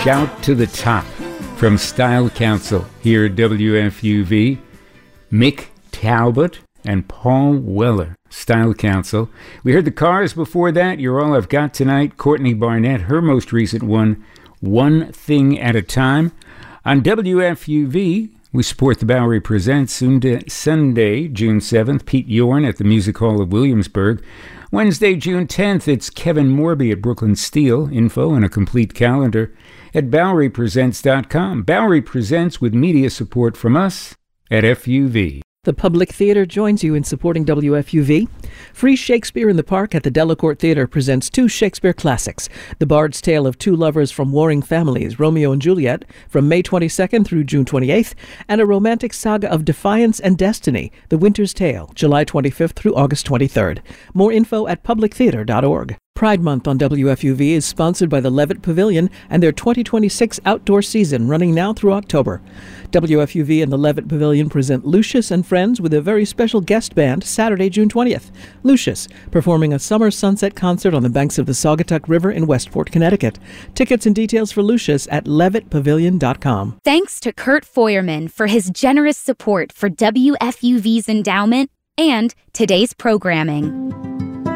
Shout to the Top from Style Council here at WFUV. Mick Talbot and Paul Weller, Style Council. We heard the Cars before that. You're All I've Got Tonight. Courtney Barnett, her most recent one, One Thing at a Time. On WFUV, we support the Bowery Presents Sunday, June 7th, Pete Yorn at the Music Hall of Williamsburg. Wednesday, June 10th, it's Kevin Morby at Brooklyn Steel. Info and a complete calendar at BoweryPresents.com. Bowery Presents with media support from us at FUV. The Public Theater joins you in supporting WFUV. Free Shakespeare in the Park at the Delacorte Theater presents two Shakespeare classics. The Bard's Tale of Two Lovers from Warring Families, Romeo and Juliet, from May 22nd through June 28th, and a romantic saga of defiance and destiny, The Winter's Tale, July 25th through August 23rd. More info at publictheater.org. Pride Month on WFUV is sponsored by the Levitt Pavilion and their 2026 outdoor season running now through October. WFUV and the Levitt Pavilion present Lucius and Friends with a very special guest band Saturday, June 20th. Lucius, performing a summer sunset concert on the banks of the Saugatuck River in Westport, Connecticut. Tickets and details for Lucius at levittpavilion.com. Thanks to Kurt Feuerman for his generous support for WFUV's endowment and today's programming.